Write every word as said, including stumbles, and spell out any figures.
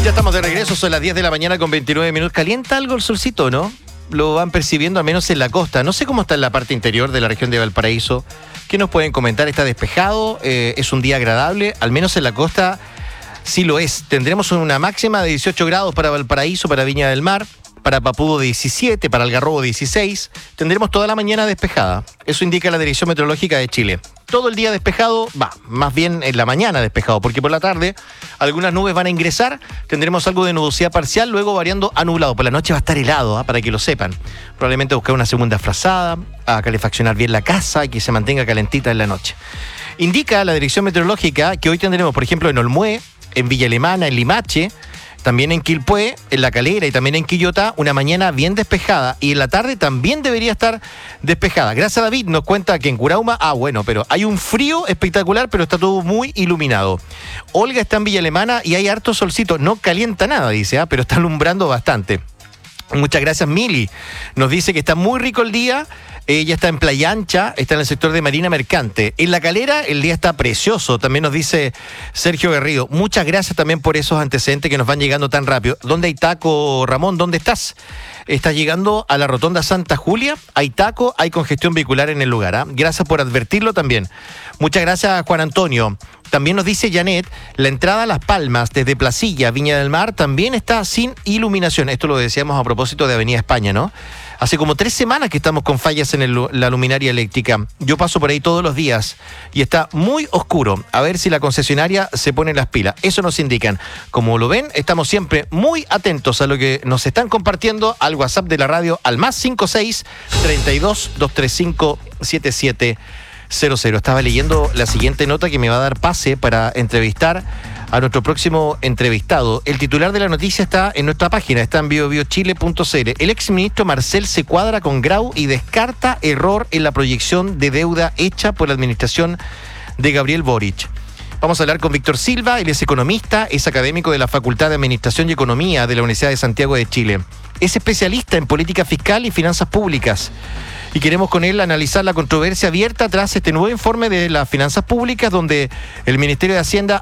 Ya estamos de regreso, son las diez de la mañana con veintinueve minutos. ¿Calienta algo el solcito, no? Lo van percibiendo al menos en la costa. No sé cómo está en la parte interior de la región de Valparaíso. ¿Qué nos pueden comentar? ¿Está despejado? Eh, ¿Es un día agradable? Al menos en la costa sí lo es. Tendremos una máxima de dieciocho grados para Valparaíso, para Viña del Mar, para Papudo diecisiete, para Algarrobo dieciséis. Tendremos toda la mañana despejada. Eso indica la Dirección Meteorológica de Chile. Todo el día despejado, va, más bien en la mañana despejado, porque por la tarde algunas nubes van a ingresar, tendremos algo de nubosidad parcial, luego variando a nublado. Por la noche va a estar helado, ¿eh? Para que lo sepan. Probablemente buscar una segunda frazada, a calefaccionar bien la casa y que se mantenga calentita en la noche. Indica la Dirección Meteorológica que hoy tendremos, por ejemplo, en Olmué, en Villa Alemana, en Limache, también en Quilpué, en La Calera y también en Quillota, una mañana bien despejada. Y en la tarde también debería estar despejada. Gracias a David nos cuenta que en Curauma, ah bueno, pero hay un frío espectacular, pero está todo muy iluminado. Olga está en Villa Alemana y hay harto solcito. No calienta nada, dice, ¿eh? Pero está alumbrando bastante. Muchas gracias, Mili. Nos dice que está muy rico el día. Ella está en Playa Ancha, está en el sector de Marina Mercante. En La Calera el día está precioso, también nos dice Sergio Garrido. Muchas gracias también por esos antecedentes que nos van llegando tan rápido. ¿Dónde hay taco, Ramón? ¿Dónde estás? Estás llegando a la Rotonda Santa Julia. Hay taco, hay congestión vehicular en el lugar. ¿eh? Gracias por advertirlo también. Muchas gracias, Juan Antonio. También nos dice Janet, la entrada a Las Palmas desde Placilla, Viña del Mar, también está sin iluminación. Esto lo decíamos a propósito de Avenida España, ¿no? Hace como tres semanas que estamos con fallas en el, la luminaria eléctrica. Yo paso por ahí todos los días y está muy oscuro. A ver si la concesionaria se pone las pilas. Eso nos indican. Como lo ven, estamos siempre muy atentos a lo que nos están compartiendo al WhatsApp de la radio al más cinco seis, treinta y dos, doscientos treinta y cinco, setenta y siete cero cero. Estaba leyendo la siguiente nota que me va a dar pase para entrevistar a nuestro próximo entrevistado. El titular de la noticia está en nuestra página, está en bio bio chile punto c l. El exministro Marcel se cuadra con Grau y descarta error en la proyección de deuda hecha por la administración de Gabriel Boric. Vamos a hablar con Víctor Silva, él es economista, es académico de la Facultad de Administración y Economía de la Universidad de Santiago de Chile. Es especialista en política fiscal y finanzas públicas. Y queremos con él analizar la controversia abierta tras este nuevo informe de las finanzas públicas, donde el Ministerio de Hacienda